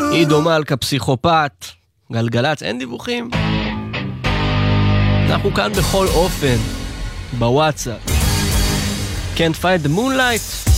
עידו מלכה פסיכופת, גלגלץ, אין דיווחים? אנחנו כאן בכל אופן, בוואטסאפ. Can't find the moonlight?